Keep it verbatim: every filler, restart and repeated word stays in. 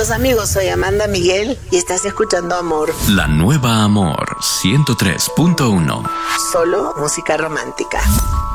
Saludos amigos, soy Amanda Miguel y estás escuchando Amor. La nueva Amor ciento tres punto uno. Solo música romántica.